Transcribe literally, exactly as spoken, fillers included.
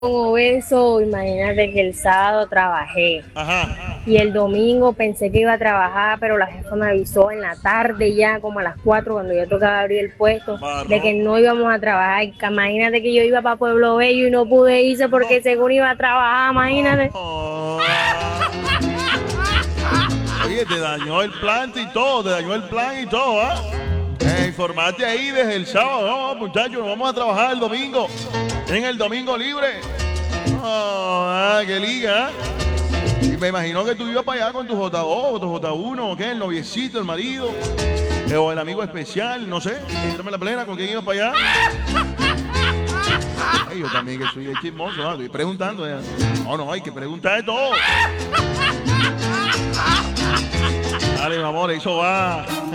obeso, imagínate que el sábado trabajé. Ajá. Y el domingo pensé que iba a trabajar, pero la jefa me avisó en la tarde ya, como a las cuatro, cuando ya tocaba abrir el puesto, de que Barro. no íbamos a trabajar. Y que imagínate que yo iba para Pueblo Bello y no pude irse porque según iba a trabajar, imagínate. Oh. Oye, te dañó el plan y todo, te dañó el plan y todo, ¿ah? Eh, informate ahí desde el sábado, no, muchachos, nos vamos a trabajar el domingo. En el domingo libre. Oh, ah, qué liga, ¿ah? Y me imagino que tú ibas para allá con tu J dos, tu J uno, ¿o qué? El noviecito, el marido, eh, o el amigo especial, no sé. Dame la plena, ¿con quién ibas para allá? Ay, yo también que soy el chismoso, ¿no? Estoy preguntando. ¿eh? No, no, hay que preguntar de todo. Dale, mi amor, eso va.